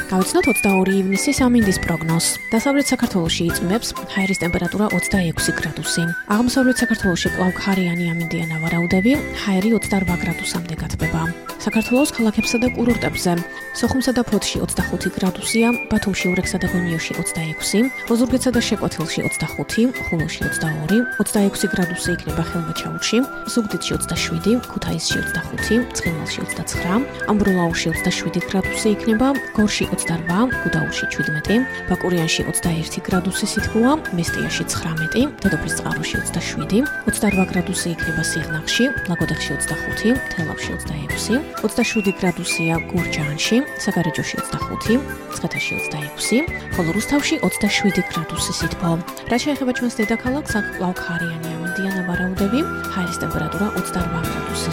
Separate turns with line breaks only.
Გავიცნოთ 22 ივნისის ამინდის პროგნოზს. დასავლეთ საქართველოში იწვიმებს ჰაერის ტემპერატურა 26 გრადუსი. აღმოსავლეთ საქართველოში კვლავ ქარიანი ამინდიან ვარაუდები, ჰაერი 28 გრადუსამდე გათბება. საქართველოს ქალაქებსა და კურორტებზე სოხუმსა და ფოთში 25 გრადუსია, ბათუმში, ურექსა და გონიოში 26, ოზურგეთსა და შეკვეთილში 25, ხულოში 22, 26 გრადუსი იქნება ხელმაჩაურში, ზუგდიდში 27, ქუთაისში 25, ცხინვალში 29, ამბროლაურში 27 გრადუსი იქნება, გორში 28, გუდაურში 17, ბაკურიანში 21 გრადუსი სითბოა, მესტიაში 19, დედოფლისწყაროში 27, 28 გრადუსი იქნება სიღნაღში, ლაგოდეხში 25, თელავში 26, 27 გრადუსია გურჯაანში, საგარეჯოში 25, მცხეთაში 26, ხოლო რუსთავში 27 გრადუსი სითბო. რაც შეეხება ჩვენს დედაქალაქს, აქ კვლავ ქარიანი ამინდიან ვარაუდები, ჰაერის ტემპერატურა 28 გრადუსი.